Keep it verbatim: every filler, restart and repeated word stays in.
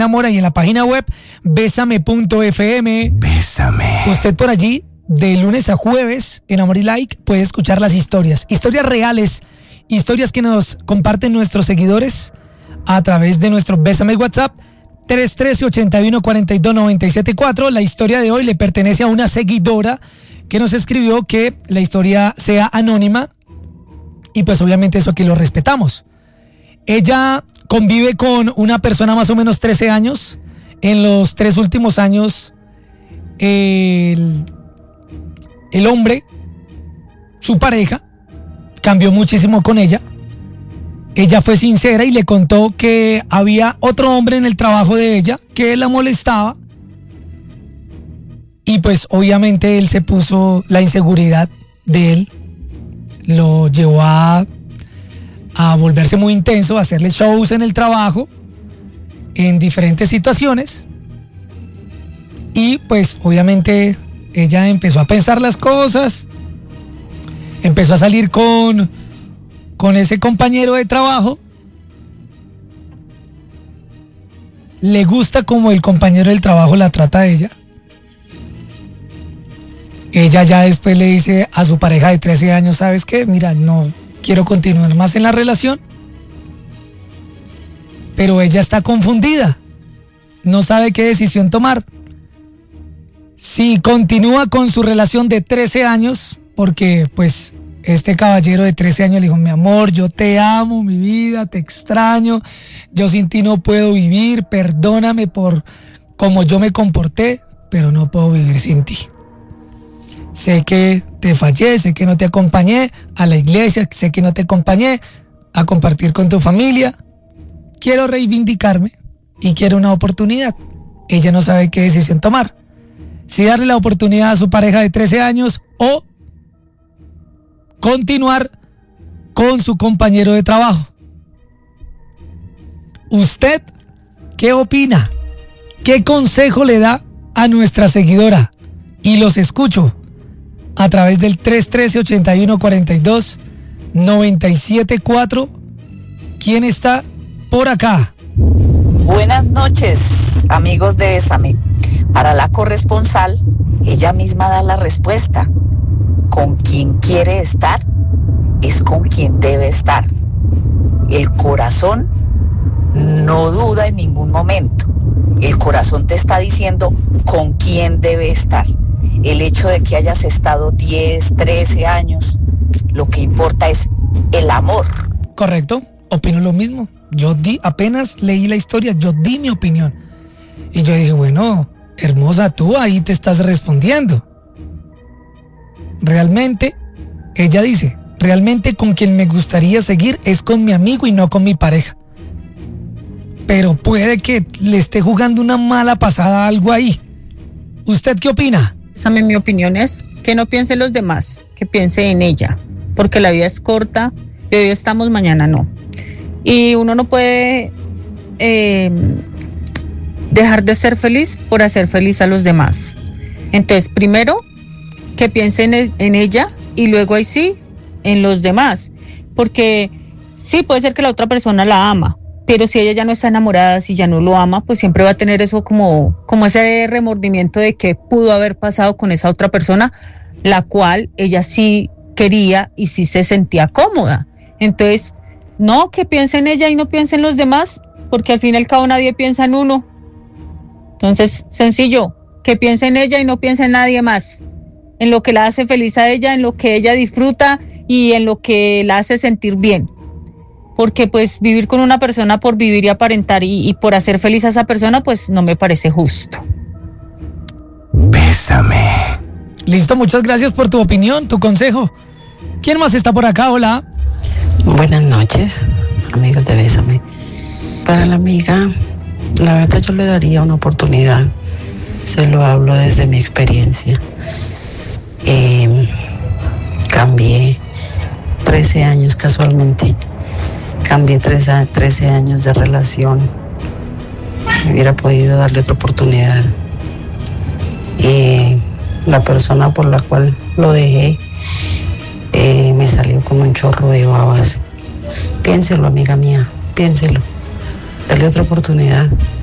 enamora y en la página web bésame punto efe eme. Bésame. Usted por allí, de lunes a jueves, en Amor y Like, puede escuchar las historias. Historias reales, historias que nos comparten nuestros seguidores a través de nuestro Bésame WhatsApp tres uno tres, ocho uno cuatro dos, nueve siete cuatro. La historia de hoy le pertenece a una seguidora que nos escribió que la historia sea anónima y pues obviamente eso aquí lo respetamos. Ella convive con una persona más o menos trece años. En los tres últimos años el, el hombre, su pareja, cambió muchísimo con ella. Ella fue sincera y le contó que había otro hombre en el trabajo de ella que la molestaba. Y pues obviamente él se puso, la inseguridad de él lo llevó a, a volverse muy intenso, a hacerle shows en el trabajo, en diferentes situaciones. Y pues obviamente ella empezó a pensar las cosas, empezó a salir con, con ese compañero de trabajo. Le gusta como el compañero del trabajo la trata a ella. Ella ya después le dice a su pareja de trece años, ¿sabes qué? Mira, no quiero continuar más en la relación. Pero ella está confundida. No sabe qué decisión tomar. Si continúa con su relación de trece años, porque pues este caballero de trece años le dijo, mi amor, yo te amo, mi vida, te extraño, yo sin ti no puedo vivir, perdóname por cómo yo me comporté, pero no puedo vivir sin ti. Sé que te fallé, sé que no te acompañé a la iglesia, sé que no te acompañé a compartir con tu familia. Quiero reivindicarme y quiero una oportunidad. Ella no sabe qué decisión tomar. Si darle la oportunidad a su pareja de trece años o continuar con su compañero de trabajo. ¿Usted qué opina? ¿Qué consejo le da a nuestra seguidora? Y los escucho a través del tres uno tres, ocho uno cuatro dos, nueve siete cuatro. ¿Quién está por acá? Buenas noches, amigos de Bésame. Para la corresponsal, ella misma da la respuesta. Con quien quiere estar es con quien debe estar. El corazón no duda en ningún momento. El corazón te está diciendo con quién debe estar. El hecho de que hayas estado diez, trece años, lo que importa es el amor. Correcto, opino lo mismo. Yo di, apenas leí la historia, yo di mi opinión. Y yo dije, bueno, hermosa, tú ahí te estás respondiendo. Realmente, ella dice, realmente con quien me gustaría seguir es con mi amigo y no con mi pareja. Pero puede que le esté jugando una mala pasada algo ahí. ¿Usted qué opina? Mi opinión es que no piense en los demás, que piense en ella, porque la vida es corta y hoy estamos, mañana no. Y uno no puede eh, dejar de ser feliz por hacer feliz a los demás. Entonces, primero, que piense en, en ella y luego ahí sí, en los demás. Porque sí, puede ser que la otra persona la ama, pero si ella ya no está enamorada, si ya no lo ama, pues siempre va a tener eso como, como ese remordimiento de que pudo haber pasado con esa otra persona, la cual ella sí quería y sí se sentía cómoda. Entonces, no, que piense en ella y no piense en los demás, porque al fin y al cabo nadie piensa en uno. Entonces, sencillo, que piense en ella y no piense en nadie más, en lo que la hace feliz a ella, en lo que ella disfruta y en lo que la hace sentir bien. Porque pues vivir con una persona por vivir y aparentar y, y por hacer feliz a esa persona, pues no me parece justo. Bésame. Listo, muchas gracias por tu opinión, tu consejo. ¿Quién más está por acá? Hola. Buenas noches, amigos de Bésame. Para la amiga, la verdad yo le daría una oportunidad. Se lo hablo desde mi experiencia. Eh, cambié trece años casualmente. Cambié trece años de relación. Hubiera podido darle otra oportunidad. Y la persona por la cual lo dejé eh, me salió como un chorro de babas. Piénselo, amiga mía, piénselo. Dale otra oportunidad.